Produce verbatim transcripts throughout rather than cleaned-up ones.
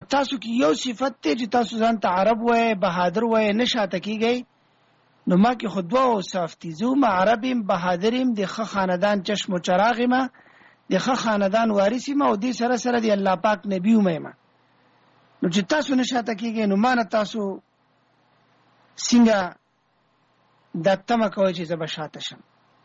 تاسو کې یو صفت ته چې تاسو ځان ته عرب وای بهادر وای نشاته کیږي نو ما کې خود و صافتی زو ما عربیم بهادریم د خ خاندان چشم و چراغ ما د خ خاندان وارث ما او د سره سره دی الله پاک نبی ما نو چې تاسو نشاته کیږي نو ما نه تاسو څنګه د تمه کوي چې زب شاته شم.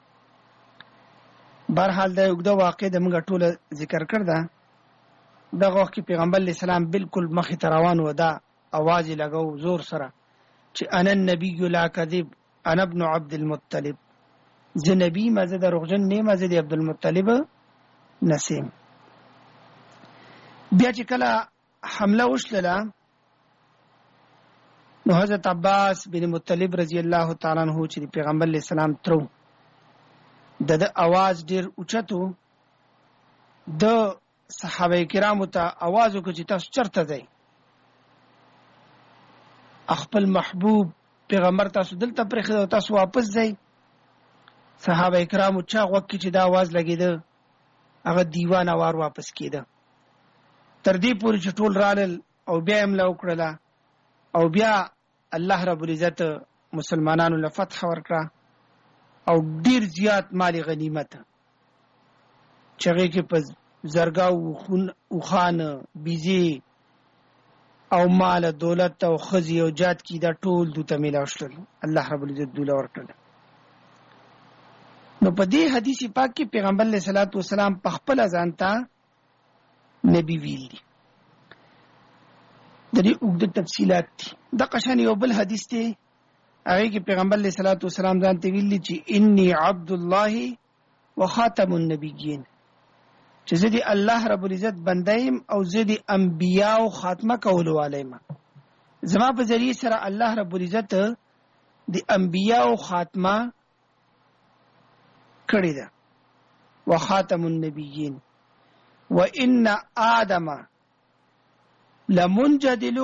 برحال دا یو د واقع د موږ ټوله ذکر کړ دا دغه وخت پیغمبر علیه السلام بالکل مخې ته روان و دا आवाज لګاو زور سره چې انا النبي لا کذب انا ابن عبد المطلب زه نبی مزه دروغجن نه مزه د عبد المطلب نسیم. بیا چې کله حمله وشله نو حضرت عباس بن مطلب رضی الله تعالی عنہ چې پیغمبر علیه السلام ترو د د आवाज ډیر اوچتو د صحابه کرامو ته आवाज وکړي چې تاسو چرته ځئ خپل محبوب پیغمبر تاسو دلته پرېښی او تاسو واپس ځئ. صحابه کرامو چا غوږ کې چې دا आवाज لګېده هغه دیوان وار واپس کېده تر دې پورې چې ټول رالل او بیا یې حمله وکړله او بیا الله رب العزت مسلمانانو له فتح ورکړه او ډیر زیات مال غنیمت چې هغې کې په زرګاو اوښان بیزې او مال دولت او ښځې او جات کې دا ټول دوی ته میلاو شول الله رب العزت دوی ورکړل. نو په دې حدیث پاک کې پیغمبر علیه الصلاۃ والسلام په خپل ځان ته نبی ویل دي. د دې اوږده تفصیلات دي. د قشن یو بل حدیث دی هغه کې پیغمبر علیه الصلاۃ والسلام ځان ته ویل دي چې انی عبد الله وخاتم النبیین چې زه د الله رب العزت بندایم او زه د انبیاء او خاتمه کولو والایم. زما په ذریعه سره الله رب العزت د انبیاء او خاتمه کړی ده. وخاتم النبیین وان آدم لمنجدل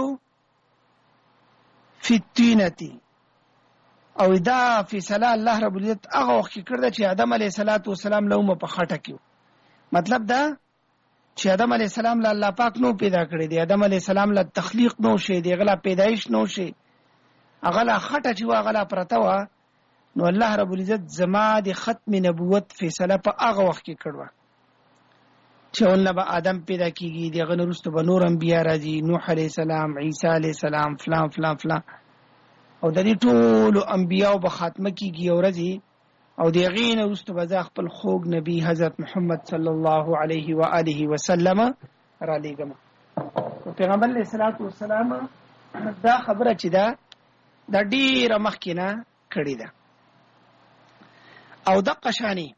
فی الطینه او دا فیصله الله رب العزت هغه وخت کې کړی چې آدم علیه السلام له په خټه کې مطلب دا چې آدم علیه السلام له الله پاک نو پیدا کړی دی آدم علیه السلام له تخلیق نو شي دی غلا پیدایش نو شي هغه لا خټه چې هغه لا پرته و نو الله رب العزت زما د ختم نبوت فیصله په هغه وخت کې کړو چې ولنه به آدم پیدا کیږي دغه وروسته به نور انبیا راځي نوح علیه السلام عیسی علیه السلام فلان فلان فلان او د دې ټول انبیاء په خاتمه کیږي او راځي او دغه نه وروسته به خپل خوږ نبی حضرت محمد صلی الله علیه و آله وسلم را لېږم. پیغمبر علیه الصلاۃ والسلام دا خبره چې دا د ډیره مخکې نه کړې ده او د قشانی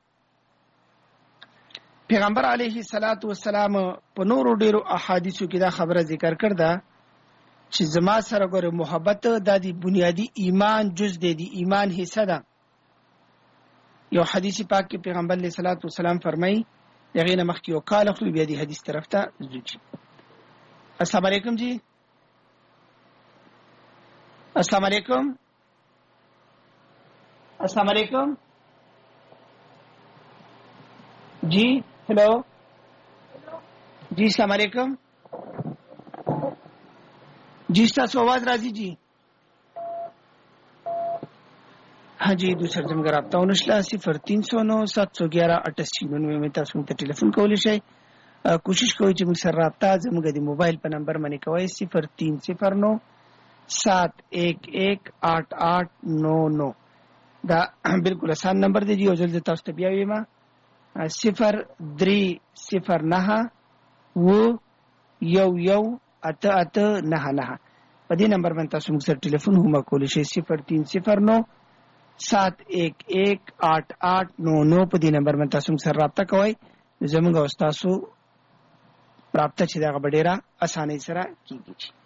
پیغمبر علیه الصلاۃ والسلام په نورو ډیرو احادیثو کې دا خبره ذکر کړده چې زما سره ګوره محبت د دې بنیادی ایمان جز دی دی ایمان حصہ ده. یو حدیث پاک کې پیغمبر علیه الصلاۃ والسلام فرمایي دغه نه مخکې یو کال خو بیا دی حدیث طرف ته ځو. السلام علیکم جی السلام علیکم السلام علیکم جی हेलो जी अस्सलाम वालेकुम जी साहब आवाज राजी जी हाँ जी दूसरा जमगर आपता उनशला सिफर तीन सौ नौ सात सौ ग्यारह अट्ठासी नन्वे में तासु ته ټلیفون کولی شئ. کوشش کوئ چې موږ سره رابطه زموږ د موبایل په نمبر باندې کوئ صفر तीन صفر नौ सात एक एक आठ आठ नौ नौ دا بالکل آسان نمبر دی او جلد تاسو ته بیا ویما صفر درې صفر نه و یو یو اته اته نه نه په دې نمبر باندې تاسو موږ سره ټلیفون هم کولی شئ صفر तीन صفر नौ सात एक एक आठ आठ नौ नौ په دې نمبر باندې تاسو موږ سره رابطه کوئ زموږ او تاسو رابطه چې دا ډیره اسانه سره کیږي.